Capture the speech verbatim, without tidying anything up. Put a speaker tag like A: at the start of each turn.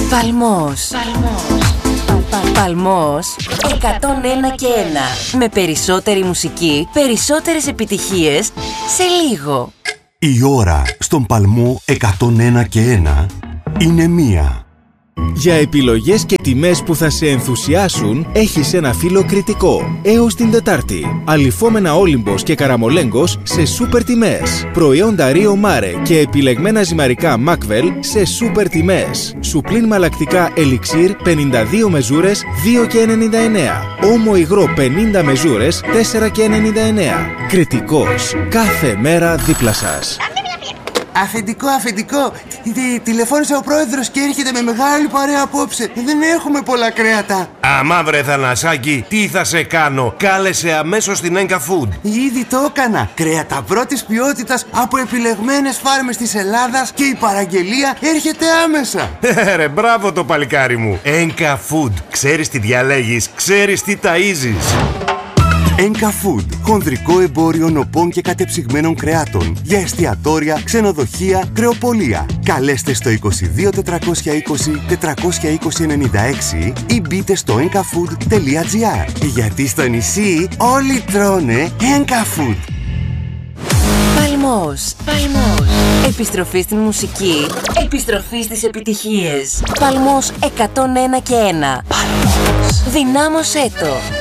A: Παλμός. Παλμός εκατόν ένα και ένα. Με περισσότερη μουσική, περισσότερες επιτυχίες σε λίγο.
B: Η ώρα στον Παλμό εκατόν ένα και ένα είναι μία.
C: Για επιλογές και τιμές που θα σε ενθουσιάσουν, έχεις ένα φύλλο Κρητικό. Έως την Τετάρτη. Αλυφόμενα Όλυμπος και Καραμολέγκος σε σούπερ τιμές. Προϊόντα Rio Mare και επιλεγμένα ζυμαρικά Macvel σε σούπερ τιμές. Σουπλίν μαλακτικά Elixir πενήντα δύο μεζούρες δύο και ενενήντα εννέα. Όμο υγρό πενήντα μεζούρες τέσσερα και ενενήντα εννέα. Κρητικός. Κάθε μέρα δίπλα σας.
D: Αφεντικό, αφεντικό, τι, τηλεφώνησε ο πρόεδρος και έρχεται με μεγάλη παρέα απόψε. Δεν έχουμε πολλά κρέατα.
E: Αμά βρε Θανασάκη, τι θα σε κάνω. Κάλεσε αμέσως την Enka Food.
D: Ήδη το έκανα. Κρέατα πρώτης ποιότητας από επιλεγμένες φάρμες της Ελλάδας και η παραγγελία έρχεται άμεσα.
E: Ρε, μπράβο το παλικάρι μου. Enka Food. Ξέρεις τι διαλέγεις, ξέρεις τι ταΐζεις.
B: Enka Food, χονδρικό εμπόριο νοπών και κατεψυγμένων κρεάτων για εστιατόρια, ξενοδοχεία, κρεοπολία. Καλέστε στο είκοσι δύο τετρακόσια είκοσι τετρακόσια είκοσι ενενήντα έξι ή μπείτε στο enkafood τελεία gr. Γιατί στο νησί όλοι τρώνε Enka Food.
A: Παλμός. Παλμός. Επιστροφή στην μουσική. Επιστροφή στις επιτυχίες. Παλμός εκατόν ένα και ένα. Παλμός. Δυνάμωσέ το.